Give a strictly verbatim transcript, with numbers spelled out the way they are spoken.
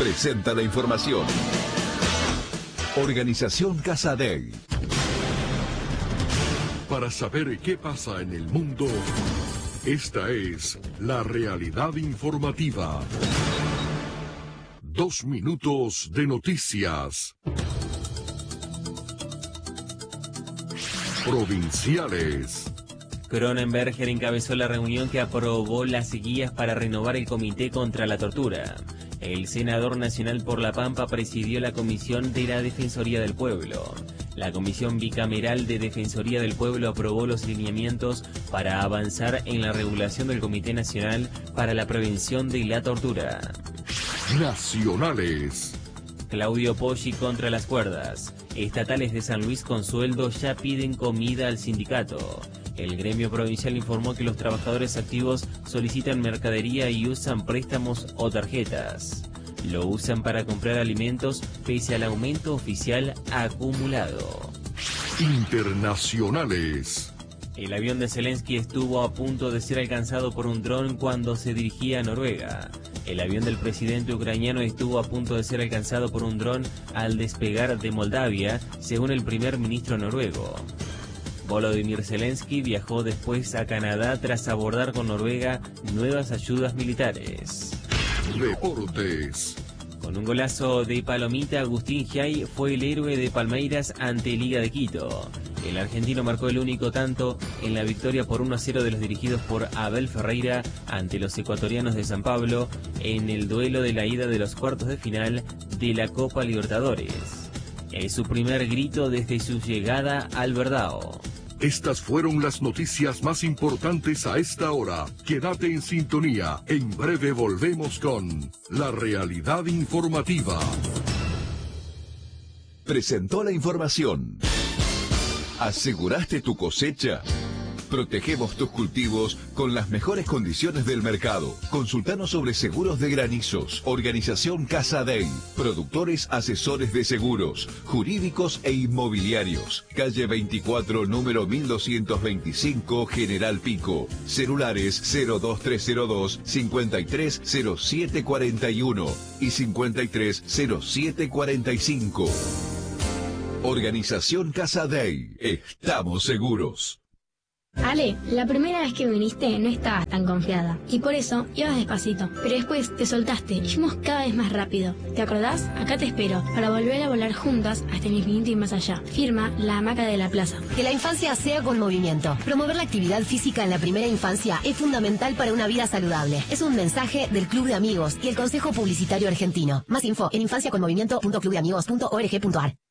presenta la información. Organización Casadei. Para saber qué pasa en el mundo, esta es la realidad informativa. Dos minutos de noticias. Provinciales. Kronenberger encabezó la reunión que aprobó las guías para renovar el Comité contra la Tortura. El senador nacional por La Pampa presidió la Comisión de la Defensoría del Pueblo. La Comisión Bicameral de Defensoría del Pueblo aprobó los lineamientos para avanzar en la regulación del Comité Nacional para la Prevención de la Tortura. Nacionales. Claudio Poggi contra las cuerdas. Estatales de San Luis con sueldo ya piden comida al sindicato. El gremio provincial informó que los trabajadores activos solicitan mercadería y usan préstamos o tarjetas. Lo usan para comprar alimentos pese al aumento oficial acumulado. Internacionales. El avión de Zelensky estuvo a punto de ser alcanzado por un dron cuando se dirigía a Noruega. El avión del presidente ucraniano estuvo a punto de ser alcanzado por un dron al despegar de Moldavia, según el primer ministro noruego. Volodymyr Zelensky viajó después a Canadá tras abordar con Noruega nuevas ayudas militares. Deportes. Con un golazo de palomita, Agustín Giai fue el héroe de Palmeiras ante Liga de Quito. El argentino marcó el único tanto en la victoria por uno a cero de los dirigidos por Abel Ferreira ante los ecuatorianos de San Pablo en el duelo de la ida de los cuartos de final de la Copa Libertadores. Es su primer grito desde su llegada al Verdao. Estas fueron las noticias más importantes a esta hora. Quédate en sintonía. En breve volvemos con la realidad informativa. Presentó la información. ¿Aseguraste tu cosecha? Protegemos tus cultivos con las mejores condiciones del mercado. Consultanos sobre seguros de granizos. Organización Casadei. Productores asesores de seguros, jurídicos e inmobiliarios. Calle veinticuatro, número mil doscientos veinticinco, General Pico. Celulares cero dos tres cero dos, cincuenta y tres cero siete cuarenta y uno y cincuenta y tres cero siete cuarenta y cinco. Organización Casadei. Estamos seguros. Ale, la primera vez que viniste no estabas tan confiada y por eso ibas despacito, pero después te soltaste y fuimos cada vez más rápido. ¿Te acordás? Acá te espero para volver a volar juntas hasta el infinito y más allá. Firma La Hamaca de la Plaza. Que la infancia sea con movimiento. Promover la actividad física en la primera infancia es fundamental para una vida saludable. Es un mensaje del Club de Amigos y el Consejo Publicitario Argentino. Más info en infancia con movimiento punto club de amigos punto org punto ar.